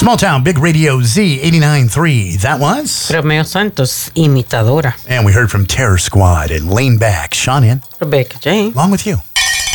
Small Town, Big Radio Z 89.3. That was Romeo Santos, Imitadora. And we heard from Terror Squad and Lane Back. Sean in. Rebecca Jane. Along with you.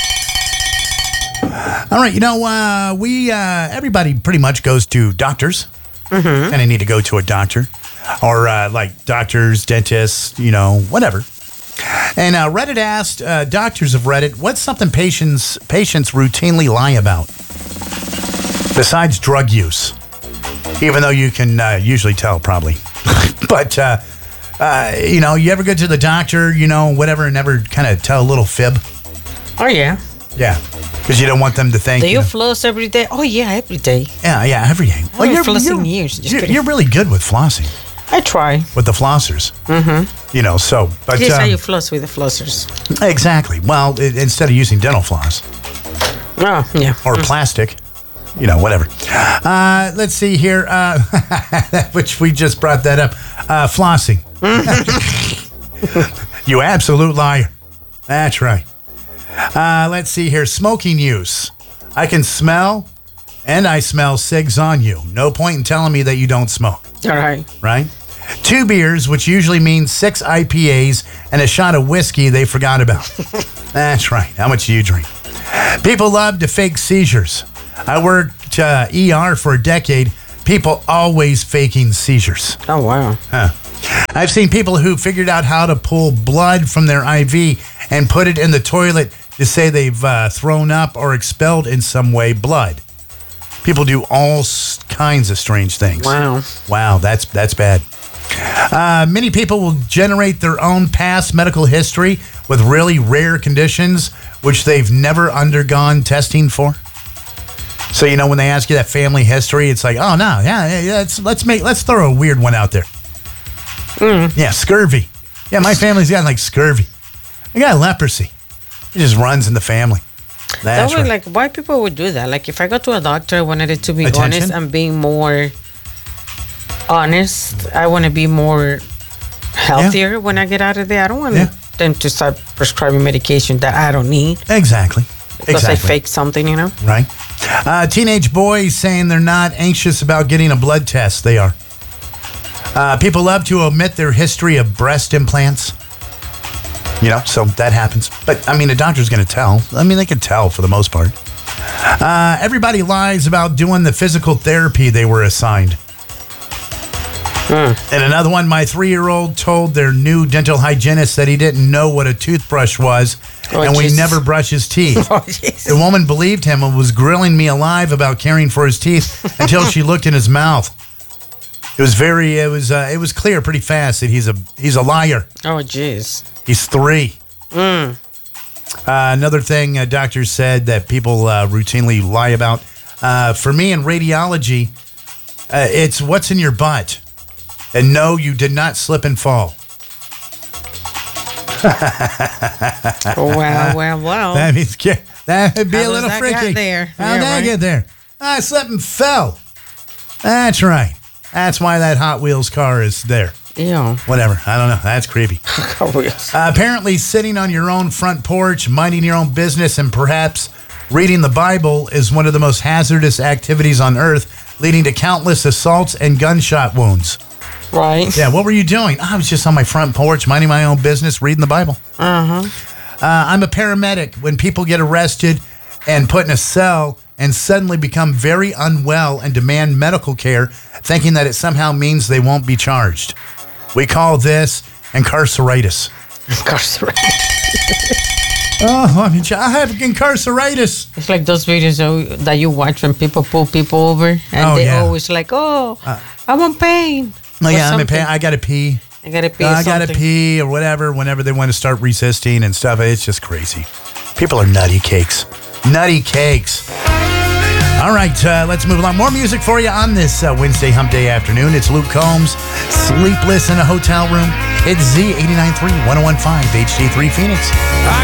All right, everybody pretty much goes to doctors. Mm-hmm. And they need to go to a doctor. Or like doctors, dentists, whatever. And Reddit asked, doctors of Reddit, what's something patients routinely lie about? Besides drug use. Even though you can usually tell, probably. But, you ever go to the doctor, whatever, and never kind of tell a little fib? Oh, yeah. Yeah. Because you don't want them to think. Do you floss every day? Oh, yeah, every day. Yeah, every day. Well, you're flossing years. You're really good with flossing. I try. With the flossers. Mm-hmm. But here's how you floss with the flossers. Exactly. Well, instead of using dental floss. Oh, yeah. Or plastic. Whatever. Let's see here. Which we just brought that up. Flossing. You absolute liar. That's right. Let's see here. Smoking use. I can smell, and I smell cigs on you. No point in telling me that you don't smoke. All right. Right? 2 beers, which usually means 6 IPAs, and a shot of whiskey they forgot about. That's right. How much do you drink? People love to fake seizures. I worked ER for a decade. People always faking seizures. Oh, wow. I've seen people who figured out how to pull blood from their IV and put it in the toilet to say they've thrown up or expelled in some way blood. People do all kinds of strange things. Wow, that's bad. Many people will generate their own past medical history with really rare conditions which they've never undergone testing for. So, when they ask you that family history, it's like, oh, no, yeah, let's throw a weird one out there. Yeah, scurvy. Yeah, my family's got like scurvy. I got leprosy. It just runs in the family. That's right. Like, why people would do that? Like, if I go to a doctor, I wanted it to be Attention? honest and being more honest. I want to be more healthier when I get out of there. I don't want them to start prescribing medication that I don't need. Exactly. Because I fake something, Right. Teenage boys saying they're not anxious about getting a blood test. They are. People love to omit their history of breast implants. So that happens. But, a doctor's going to tell. They can tell for the most part. Everybody lies about doing the physical therapy they were assigned. And another one, my 3-year-old told their new dental hygienist that he didn't know what a toothbrush was and we never brush his teeth. The woman believed him and was grilling me alive about caring for his teeth until she looked in his mouth. It was clear pretty fast that he's a liar. Oh, jeez. He's 3. Another thing doctors said that people routinely lie about. For me in radiology, it's what's in your butt. And no, you did not slip and fall. Well. That means that'd be a little freaky. How'd that get there? I slipped and fell. That's right. That's why that Hot Wheels car is there. Yeah. Whatever. I don't know. That's creepy. Apparently, sitting on your own front porch, minding your own business, and perhaps reading the Bible is one of the most hazardous activities on earth, leading to countless assaults and gunshot wounds. Right. Yeah, what were you doing? I was just on my front porch, minding my own business, reading the Bible. I'm a paramedic. When people get arrested and put in a cell and suddenly become very unwell and demand medical care, thinking that it somehow means they won't be charged. We call this incarceritis. I have incarceritis. It's like those videos that you watch when people pull people over and they always like, I'm in pain. Oh, yeah, I'm in pain. I got to pee. I got to pee or whatever whenever they want to start resisting and stuff. It's just crazy. People are nutty cakes. Nutty cakes. All right, let's move along. More music for you on this Wednesday hump day afternoon. It's Luke Combs, Sleepless in a Hotel Room. It's Z 89.3, 101.5, HD3 Phoenix.